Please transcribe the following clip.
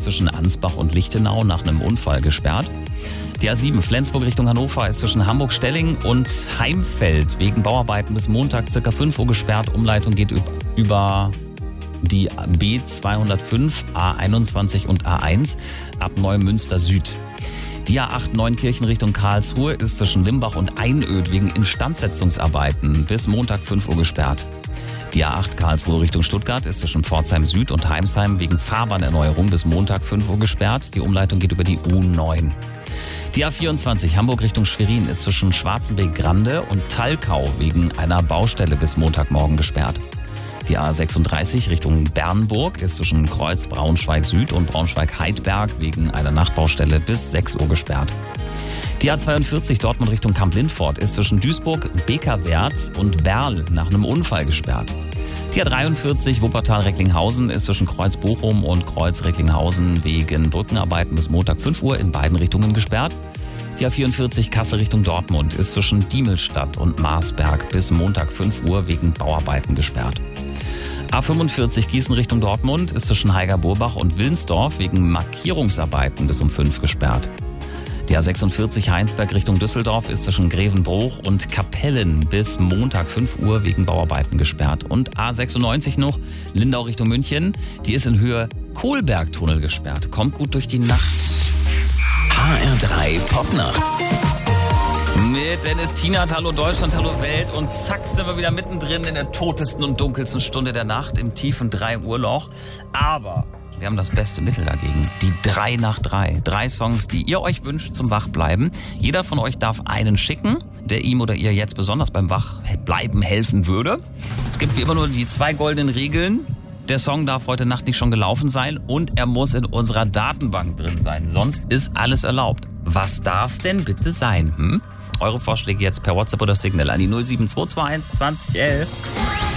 zwischen Ansbach und Lichtenau nach einem Unfall gesperrt. Die A7 Flensburg Richtung Hannover ist zwischen Hamburg-Stelling und Heimfeld wegen Bauarbeiten bis Montag ca. 5 Uhr gesperrt. Umleitung geht über die B205, A21 und A1 ab Neumünster Süd. Die A8 Neunkirchen Richtung Karlsruhe ist zwischen Limbach und Einöd wegen Instandsetzungsarbeiten bis Montag 5 Uhr gesperrt. Die A8 Karlsruhe Richtung Stuttgart ist zwischen Pforzheim Süd und Heimsheim wegen Fahrbahnerneuerung bis Montag 5 Uhr gesperrt. Die Umleitung geht über die U9. Die A24 Hamburg Richtung Schwerin ist zwischen Schwarzenbeek-Grande und Thalkau wegen einer Baustelle bis Montagmorgen gesperrt. Die A36 Richtung Bernburg ist zwischen Kreuz Braunschweig Süd und Braunschweig-Heidberg wegen einer Nachtbaustelle bis 6 Uhr gesperrt. Die A42 Dortmund Richtung Kamp-Lindfort ist zwischen Duisburg, Bekerwert und Berl nach einem Unfall gesperrt. Die A43 Wuppertal-Recklinghausen ist zwischen Kreuz Bochum und Kreuz Recklinghausen wegen Brückenarbeiten bis Montag 5 Uhr in beiden Richtungen gesperrt. Die A44 Kassel Richtung Dortmund ist zwischen Diemelstadt und Marsberg bis Montag 5 Uhr wegen Bauarbeiten gesperrt. A45 Gießen Richtung Dortmund ist zwischen Heiger-Burbach und Wilnsdorf wegen Markierungsarbeiten bis um 5 gesperrt. Die A46 Heinsberg Richtung Düsseldorf ist zwischen Grevenbruch und Kapellen bis Montag 5 Uhr wegen Bauarbeiten gesperrt. Und A96 noch, Lindau Richtung München, die ist in Höhe Kohlbergtunnel gesperrt. Kommt gut durch die Nacht. HR3 Popnacht. Mit Dennis Tienert, hallo Deutschland, hallo Welt und zack sind wir wieder mittendrin in der totesten und dunkelsten Stunde der Nacht im tiefen 3 Uhr Loch. Aber wir haben das beste Mittel dagegen. Die 3 nach 3. 3 Songs, die ihr euch wünscht zum Wachbleiben. Jeder von euch darf einen schicken, der ihm oder ihr jetzt besonders beim Wachbleiben helfen würde. Es gibt wie immer nur die 2 goldenen Regeln. Der Song darf heute Nacht nicht schon gelaufen sein und er muss in unserer Datenbank drin sein. Sonst ist alles erlaubt. Was darf's denn bitte sein? Eure Vorschläge jetzt per WhatsApp oder Signal an die 07221 2011.